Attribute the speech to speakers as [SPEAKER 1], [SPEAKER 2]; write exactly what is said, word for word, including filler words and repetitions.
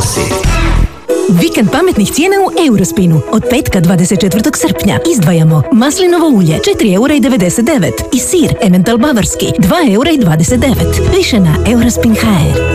[SPEAKER 1] oglasi.
[SPEAKER 2] Vikend pametnih cijena u Eurospinu. Od petka dvadeset četvrtog srpnja izdvajamo maslinovo ulje četiri eura i devedeset devet i sir Emmental bavarski dva eura i dvadeset devet. Više na eurospin tačka h r.